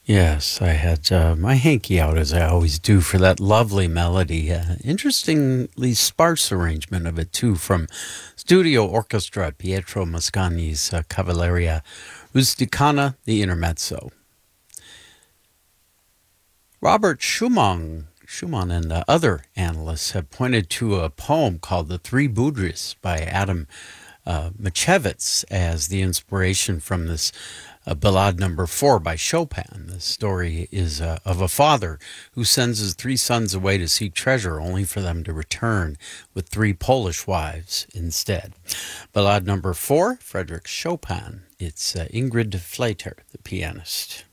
Yes, I had my hanky out as I always do for that lovely melody. Interestingly sparse arrangement of it too from studio orchestra at Pietro Mascagni's Cavalleria Rusticana, the Intermezzo. Robert Schumann and other analysts have pointed to a poem called The Three Budris by Adam Mickiewicz as the inspiration from this Ballade Number 4 by Chopin. The story is of a father who sends his three sons away to seek treasure only for them to return with three Polish wives instead. Ballade Number 4, Frédéric Chopin. It's Ingrid Fleiter, the pianist.